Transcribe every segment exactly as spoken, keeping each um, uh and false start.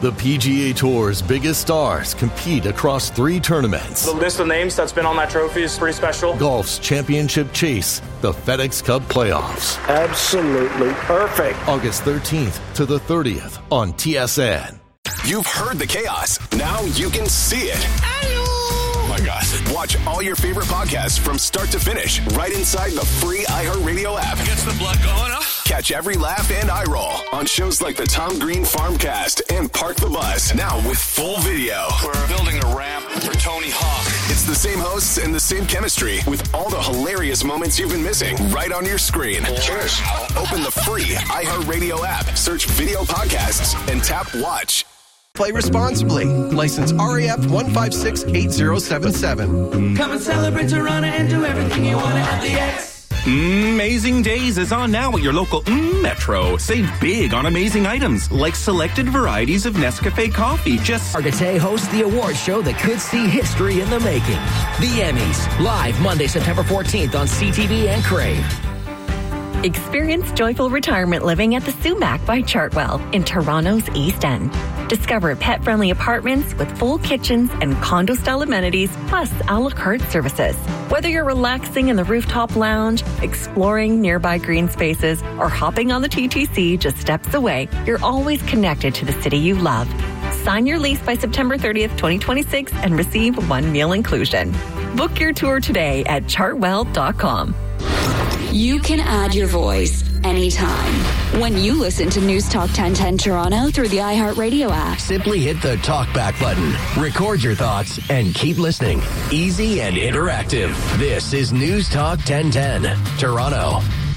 The P G A Tour's biggest stars compete across three tournaments. The list of names that's been on that trophy is pretty special. Golf's championship chase, the FedEx Cup playoffs. Absolutely perfect. August thirteenth to the thirtieth on T S N. You've heard the chaos. Now you can see it. Hello. Oh my gosh. Watch all your favorite podcasts from start to finish right inside the free iHeartRadio app. Gets the blood going, huh? Catch every laugh and eye roll on shows like the Tom Green Farmcast and Park the Bus. Now with full video. We're building a ramp for Tony Hawk. It's the same hosts and the same chemistry with all the hilarious moments you've been missing right on your screen. Cheers. Open the free iHeartRadio app, search video podcasts, and tap watch. Play responsibly. License R A F one five six eight zero seven seven. Come and celebrate Toronto and do everything you want at the X. Amazing Days is on now at your local mm, Metro. Save big on amazing items like selected varieties of Nescafe coffee. Just Argate hosts the award show that could see history in the making. The Emmys, live Monday, September fourteenth on C T V and Crave. Experience joyful retirement living at the Sumac by Chartwell in Toronto's East End. Discover pet-friendly apartments with full kitchens and condo-style amenities, plus a la carte services. Whether you're relaxing in the rooftop lounge, exploring nearby green spaces, or hopping on the T T C just steps away, you're always connected to the city you love. Sign your lease by September thirtieth, twenty twenty-six and receive one meal inclusion. Book your tour today at chartwell dot com. You can add your voice anytime when you listen to News Talk ten ten Toronto through the iHeartRadio app. Simply hit the talkback button, record your thoughts, and keep listening. Easy and interactive. This is News Talk ten ten Toronto.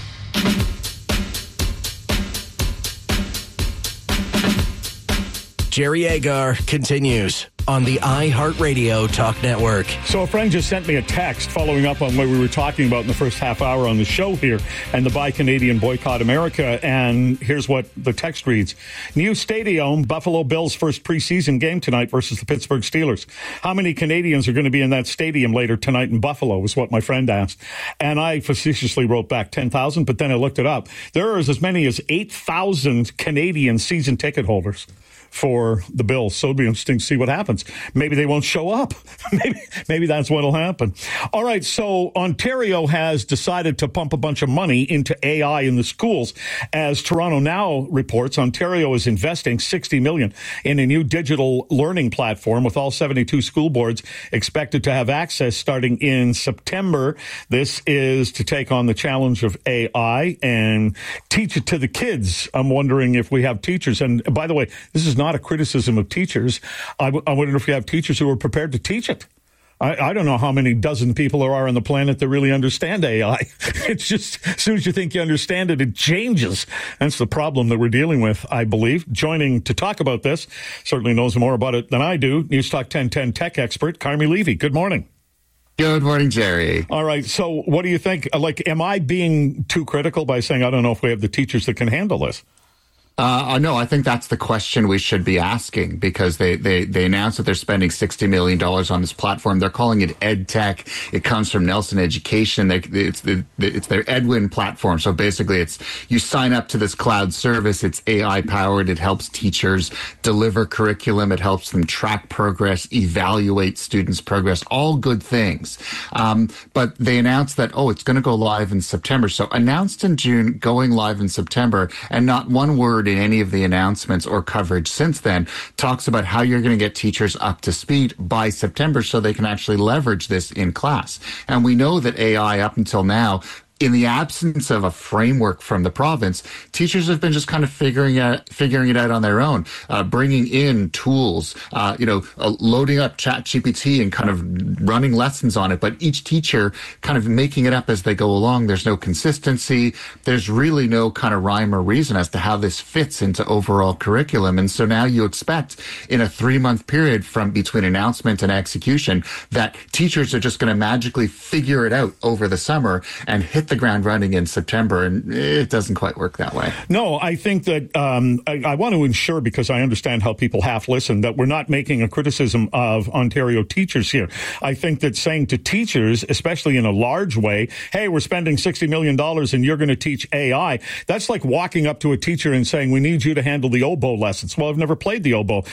Jerry Agar continues on the iHeartRadio Talk Network. So a friend just sent me a text following up on what we were talking about in the first half hour on the show here and the Buy Canadian Boycott America. And here's what the text reads. New stadium, Buffalo Bills' first preseason game tonight versus the Pittsburgh Steelers. How many Canadians are going to be in that stadium later tonight in Buffalo is what my friend asked. And I facetiously wrote back ten thousand, but then I looked it up. There are as many as eight thousand Canadian season ticket holders for the Bills. So it'll be interesting to see what happens. Maybe they won't show up. maybe, maybe that's what'll happen. All right. So Ontario has decided to pump a bunch of money into A I in the schools. As Toronto Now reports, Ontario is investing sixty million dollars in a new digital learning platform with all seventy-two school boards expected to have access starting in September. This is to take on the challenge of A I and teach it to the kids. I'm wondering if we have teachers. And by the way, this is not a criticism of teachers. I, w- I wonder if you have teachers who are prepared to teach it. I, I don't know how many dozen people there are on the planet that really understand A I. It's just, as soon as you think you understand it, it changes. That's the problem that we're dealing with, I believe. Joining to talk about this, certainly knows more about it than I do, News Talk ten ten tech expert, Carmi Levy. Good morning. Good morning, Jerry. All right. So what do you think? Like, am I being too critical by saying I don't know if we have the teachers that can handle this? Uh, no, I think that's the question we should be asking because they, they, they announced that they're spending sixty million dollars on this platform. They're calling it EdTech. It comes from Nelson Education. They, it's, the, it's their Edwin platform. So basically it's, you sign up to this cloud service. It's A I powered. It helps teachers deliver curriculum. It helps them track progress, evaluate students' progress, all good things. Um, but they announced that, oh, it's going to go live in September. So announced in June, going live in September, and not one word in any of the announcements or coverage since then talks about how you're going to get teachers up to speed by September so they can actually leverage this in class. And we know that A I up until now, in the absence of a framework from the province, teachers have been just kind of figuring out, figuring it out on their own, uh, bringing in tools, uh, you know, uh, loading up ChatGPT and kind of running lessons on it. But each teacher kind of making it up as they go along. There's no consistency. There's really no kind of rhyme or reason as to how this fits into overall curriculum. And so now you expect in a three month period from between announcement and execution that teachers are just going to magically figure it out over the summer and hit the ground running in September, and it doesn't quite work that way. No, I think that um, I, I want to ensure, because I understand how people half listen, that we're not making a criticism of Ontario teachers here. I think that saying to teachers, especially in a large way, hey, we're spending sixty million dollars and you're going to teach A I, that's like walking up to a teacher and saying, we need you to handle the oboe lessons. Well, I've never played the oboe.